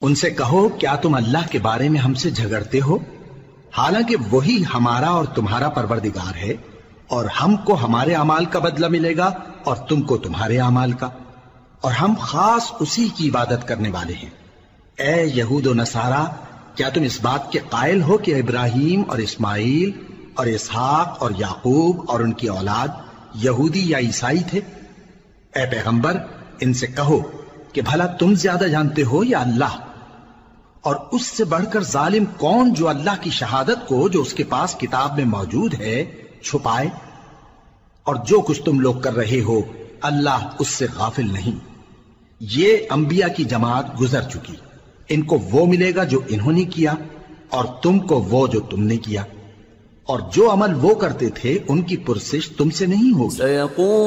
उनसे कहो, क्या तुम अल्लाह के बारे में हमसे झगड़ते हो, हालांकि वही हमारा और तुम्हारा परवरदिगार है, और हमको हमारे अमाल का बदला मिलेगा और तुमको तुम्हारे अमाल का, और हम खास उसी की इबादत करने वाले हैं। ए यहूद व नसारा, क्या तुम इस बात के कायल हो कि इब्राहिम और इस्माइल और इसहाक और याकूब और उनकी औलाद यहूदी या ईसाई थे? ए पैगंबर, इनसे कहो कि भला तुम ज्यादा जानते हो या अल्लाह? और उससे बढ़कर जालिम कौन जो अल्लाह की शहादत को, जो उसके पास किताब में मौजूद है, छुपाए? और जो कुछ तुम लोग कर रहे हो, अल्लाह उससे गाफिल नहीं। ये अंबिया की जमात गुजर चुकी, इनको वो मिलेगा जो इन्होंने किया, और तुमको वो जो तुमने किया, और जो अमल वो करते थे उनकी पुरसिश तुमसे नहीं होगी।